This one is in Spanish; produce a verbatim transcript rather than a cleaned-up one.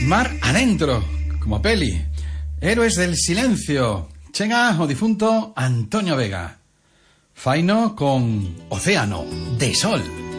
Mar adentro, como peli. Héroes del silencio, Chega o difunto Antonio Vega. Faino con Océano de Sol.